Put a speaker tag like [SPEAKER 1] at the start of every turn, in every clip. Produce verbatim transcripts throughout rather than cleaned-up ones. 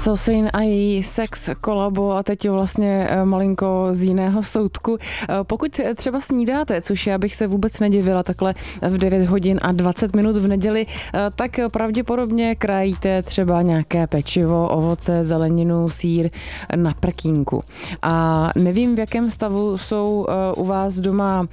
[SPEAKER 1] Sosin a její sex kolabo a teď vlastně malinko z jiného soudku. Pokud třeba snídáte, což já bych se vůbec nedivila takhle v devět hodin a dvacet minut v neděli, tak pravděpodobně krajíte třeba nějaké pečivo, ovoce, zeleninu, sýr na prkínku. A nevím, v jakém stavu jsou u vás doma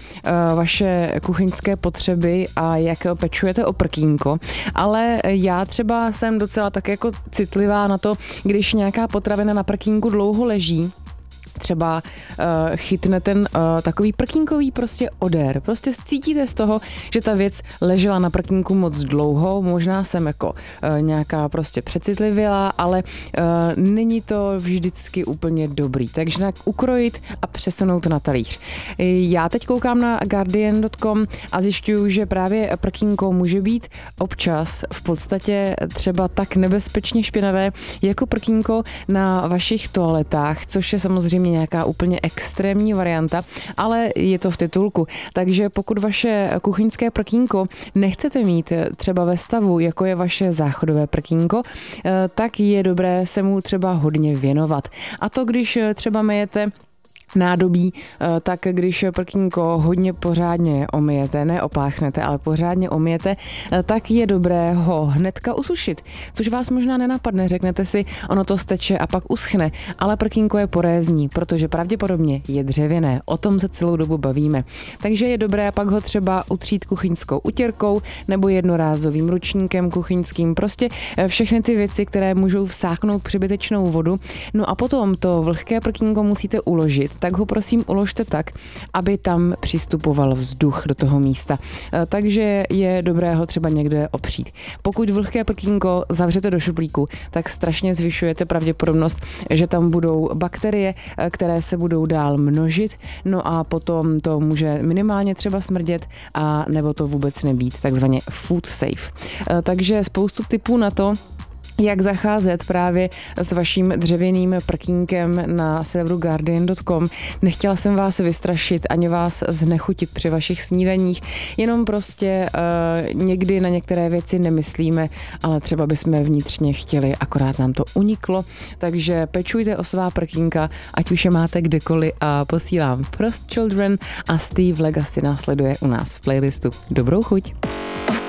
[SPEAKER 1] vaše kuchyňské potřeby a jak pečujete o prkínko, ale já třeba jsem docela tak jako citlivá na to, když nějaká potravina na prkínku dlouho leží, třeba uh, chytne ten uh, takový prkínkový prostě odér. Prostě cítíte z toho, že ta věc ležela na prkínku moc dlouho, možná jsem jako uh, nějaká prostě přecitlivěla, ale uh, není to vždycky úplně dobrý. Takže tak ukrojit a přesunout na talíř. Já teď koukám na guardian tečka com a zjišťuju, že právě prkínko může být občas v podstatě třeba tak nebezpečně špinavé jako prkínko na vašich toaletách, což je samozřejmě nějaká úplně extrémní varianta, ale je to v titulku. Takže pokud vaše kuchyňské prkínko nechcete mít třeba ve stavu, jako je vaše záchodové prkínko, tak je dobré se mu třeba hodně věnovat. A to, když třeba myjete nádobí, tak když prkínko hodně pořádně omyjete, ne opláchnete, ale pořádně omyjete, tak je dobré ho hnedka usušit. Což vás možná nenapadne, řeknete si, ono to steče a pak uschne, ale prkínko je porézní, protože pravděpodobně je dřevěné, o tom se celou dobu bavíme. Takže je dobré pak ho třeba utřít kuchyňskou utěrkou nebo jednorázovým ručníkem kuchyňským, prostě všechny ty věci, které můžou vsáknout přebytečnou vodu. No a potom to vlhké prkínko musíte uložit, tak ho prosím uložte tak, aby tam přistupoval vzduch do toho místa. Takže je dobré ho třeba někde opřít. Pokud vlhké prkínko zavřete do šuplíku, tak strašně zvyšujete pravděpodobnost, že tam budou bakterie, které se budou dál množit, no a potom to může minimálně třeba smrdět a nebo to vůbec nebýt, takzvaně food safe. Takže spoustu tipů na to, jak zacházet právě s vaším dřevěným prkínkem na serveru guardian tečka com. Nechtěla jsem vás vystrašit ani vás znechutit při vašich snídaních, jenom prostě uh, někdy na některé věci nemyslíme, ale třeba bychom vnitřně chtěli, akorát nám to uniklo, takže pečujte o svá prkínka, ať už je máte kdekoliv a posílám Frost Children a Steve Legacy následuje u nás v playlistu. Dobrou chuť!